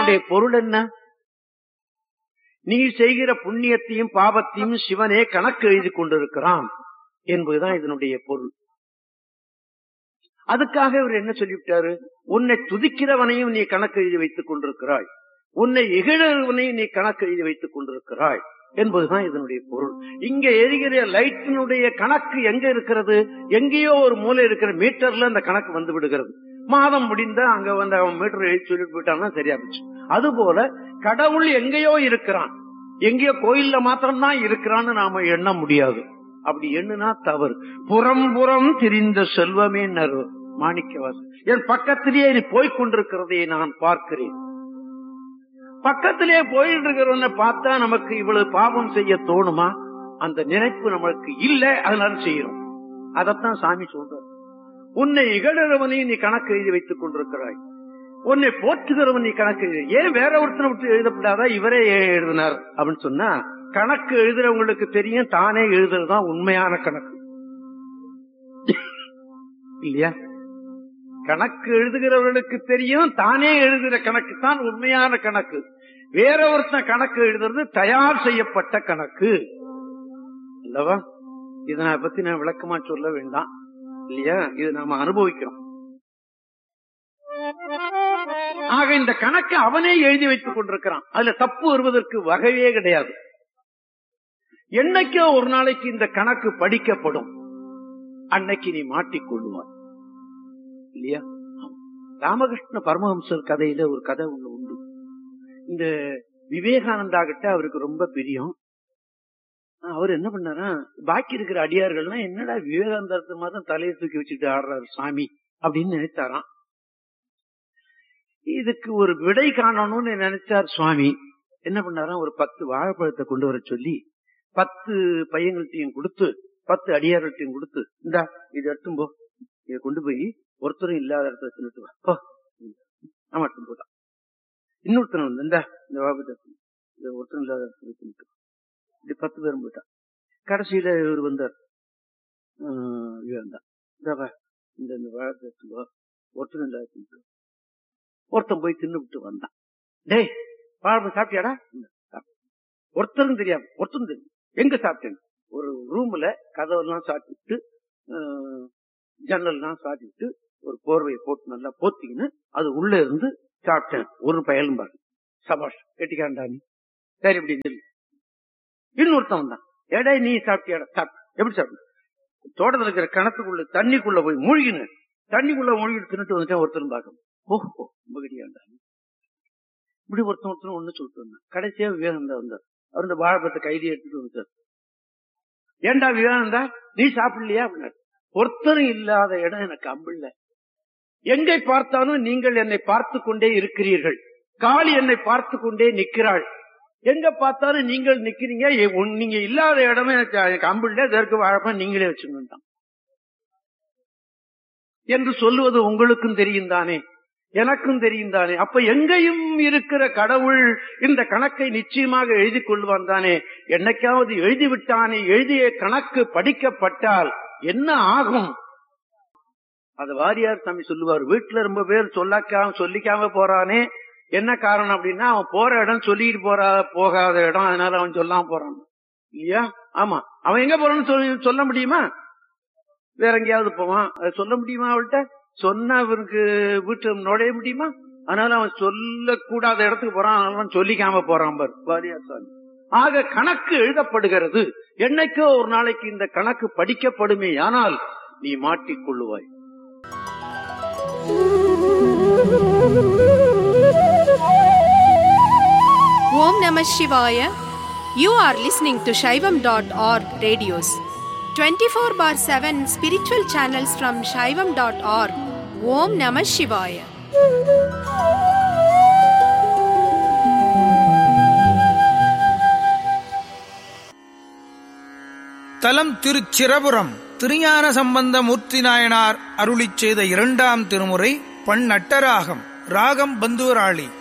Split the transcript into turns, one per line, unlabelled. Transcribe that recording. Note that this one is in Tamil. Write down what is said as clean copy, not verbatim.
இதனுடைய பொருள் என்ன? நீ செய்கிற புண்ணியத்தையும் பாவத்தையும் சிவனே கணக்கு எழுதி கொண்டிருக்கிறான் என்பதுதான் இதனுடைய பொருள். அதுக்காக இவர் என்ன சொல்லிவிட்டாரு? உன்னை துதிக்கிறவனையும் நீ கணக்கு எழுதி வைத்துக் கொண்டிருக்கிறாய், உன்னை இகழவனையும் நீ கணக்கு எழுதி வைத்துக் கொண்டிருக்கிறாய் என்பதுதான் இதனுடைய பொருள். இங்க எரிகிற லைட்டினுடைய கணக்கு எங்க இருக்கிறது? எங்கேயோ ஒரு மூலை இருக்கிற மீட்டர்ல அந்த கணக்கு வந்து விடுகிறது. மாதம் முடிந்தா அங்க வந்து அவன் மீட்டர் எழுதி சொல்லிட்டு போயிட்டான்னா சரியா போச்சு. அதுபோல கடவுள் எங்கேயோ இருக்கிறான், எங்கேயோ கோயில்ல மாத்திரம்தான் இருக்கிறான்னு நாம எண்ண முடியாது. அப்படி எண்ணுனா தவறு. புறம் புறம் திரிந்த செல்வமே நறு மாணிக்கவாசன், என் பக்கத்திலேயே நீ போய்கொண்டிருக்கிறதை நான் பார்க்கிறேன். பக்கத்திலே போயிட்டு இருக்கிறவனை பார்த்தா நமக்கு இவ்வளவு பாவம் செய்ய தோணுமா? அந்த நினைப்பு நமக்கு இல்ல, அதனால செய்யறோம். அதத்தான் சாமி சொல்றார். உன்னை இகழறவனையும் நீ கணக்கு எழுதி வைத்துக் கொண்டிருக்கிறாய், உன்னை போற்றுகிறவன் நீ கணக்கு எழுதி. ஏன் வேற ஒருத்தனை விட்டு எழுதப்படாதா? இவரே எழுதினார் அப்படின்னு சொன்னா கணக்கு எழுதுறவங்களுக்கு தெரியும் தானே எழுதுறதுதான் உண்மையான கணக்கு இல்லையா? கணக்கு எழுதுகிறவர்களுக்கு தெரியும் தானே எழுதுகிற கணக்கு தான் உண்மையான கணக்கு. வேற ஒருத்தன் கணக்கு எழுதுறது தயார் செய்யப்பட்ட கணக்கு அல்லவா? இதனை பத்தி நான் விளக்கமா சொல்ல வேண்டாம் இல்லையா? இது நாம அனுபவிக்கிறோம். ஆக இந்த கணக்கு அவனே எழுதி வைத்துக் கொண்டிருக்கிறான். அதுல தப்பு வருவதற்கு வகையே கிடையாது. என்னைக்கோ ஒரு நாளைக்கு இந்த கணக்கு படிக்கப்படும், அன்னைக்கு நீ மாட்டிக்கொள்ளுவாய் இல்லையா? ராமகிருஷ்ண பரமஹம்சர் கதையில ஒரு கதை ஒண்ணு உண்டு. இந்த விவேகானந்தா கிட்ட அவருக்கு ரொம்ப பிரியம். அவர் என்ன பண்ணாரா, பாக்கி இருக்கிற அடியார்கள்லாம் என்னடா விவேகானந்தா மாதம் தலையை தூக்கி வச்சுட்டு ஆடுறாரு சாமி அப்படின்னு நினைத்தாராம். இதுக்கு ஒரு விடை காணணும்னு நினைச்சார் சுவாமி. என்ன பண்ணாராம், ஒரு 10 வாழைப்பழத்தை கொண்டு வர சொல்லி 10 பையன்கள்ட்டையும் கொடுத்து 10 அடியார்கள்ட்டையும் கொடுத்து, இந்தா இதை எடுத்தும் போ, இதை கொண்டு போய் ஒருத்தரும் இல்லாத இடத்துல தின்னுட்டு வா. ஆமா எடுத்து போட்டான். இன்னொருத்தர் வந்து இந்த ஒருத்தரும் இல்லாத இடத்துல தின்னுட்டு இப்படி 10 பேரும் போயிட்டான். கடைசியில இவர் வந்தார், இந்த வாழை ஒருத்தரும் இல்லாத தின்னுட்டு. ஒருத்தன் போய் தின்னு விட்டு வந்தான். டேய் வாழை சாப்பிட்டியாடா? ஒருத்தரும் தெரியாம, ஒருத்தரும் தெரியும் எங்க சாப்பிட்டேன். ஒரு ரூம்ல கதவெல்லாம் சாத்திட்டு ஜன்னல்லாம் சாத்திட்டு ஒரு போர்வையை போட்டு நல்லா போத்திக்கின்னு அது உள்ள இருந்து சாப்பிட்டேன். ஒரு பயலும் பாரு, சபாஷ் கெட்டிக்காண்டா நீ, சரி இப்படி சொல்லி. இன்னொருத்தன் வந்தான், ஏடா நீ சாப்பிட்டியாடா? சாப்பிட்டு எப்படி சாப்பிட்ட? தோட்டத்தில் இருக்கிற கிணத்துக்குள்ள தண்ணிக்குள்ள போய் மூழ்கின, தண்ணிக்குள்ள மூழ்கிட்டு தின்னுட்டு வந்துட்டேன். ஒருத்தரும் பார்க்கணும், ஓஹோ ரொம்ப கெட்டிக்காண்டா இப்படி ஒருத்தன் ஒண்ணு சொல்லிட்டு வந்தான். கடைசியா விவேகானந்தா வந்தார். அவர் இந்த வாழைப்பழத்தை கைதியை எடுத்துட்டு வந்துட்டார். ஏண்டா விவேகானந்தா நீ சாப்பிடலையா அப்படின்னாரு. ஒருத்தரும் இல்லாத இடம் எனக்கு அம்பில்ல. எங்கை பார்த்தாலும் நீங்கள் என்னை பார்த்து கொண்டே இருக்கிறீர்கள். காளி என்னை பார்த்து கொண்டே நிற்கிறாள். எங்க பார்த்தாலும் நீங்கள் நிக்கிறீங்க. நீங்க இல்லாத இடமே எனக்கு அம்பில்ல, இதற்கு வாழைப்பழம் நீங்களே வச்சுக்கிட்டான் என்று சொல்லுவது உங்களுக்கும் தெரியும் தானே, எனக்கும் தெரியும் தானே. அப்ப எங்கேயும் இருக்கிற கடவுள் இந்த கணக்கை நிச்சயமாக எழுதி கொள்வான் தானே. என்னைக்காவது எழுதிவிட்டானே, எழுதிய கணக்கு படிக்கப்பட்டால் என்ன ஆகும்? அது வாரியார் சாமி சொல்லுவார். வீட்டுல ரொம்ப பேர் சொல்லிக்காம போறானே, என்ன காரணம் அப்படின்னா அவன் போற இடம் சொல்லிட்டு போகாத இடம், அதனால அவன் சொல்லாம போறான் இல்லையா? ஆமா, அவன் எங்க போறான்னு சொல்ல முடியுமா? வேற எங்கேயாவது போவான், அதை சொல்ல முடியுமா? அவள்கிட்ட சொன்னா அவனுக்கு வீட்டு நுழைய முடியுமா? அதனால அவன் சொல்லக்கூடாத இடத்துக்கு போறான், அதனால சொல்லிக்காம போறான் பார் வாரியார் சாமி. ஆக கணக்கு எழுதப்படுகிறது. என்னைக்கோ ஒரு நாளைக்கு இந்த கணக்கு படிக்கப்படுமே, ஆனால் நீ மாட்டிக்கொள்ளுவாய்.
ஓம் நம சிவாய. You are listening to Shaivam.org radios. 24/7 spiritual channels from Shaivam.org. Om Namah Shivaya.
தலம் திருச்சிரபுரம். திருஞான சம்பந்த மூர்த்தி நாயனார் அருளிச் செய்த 2ஆம் திருமுறை. பண் நட்டராகம். ராகம் பந்துவராளி.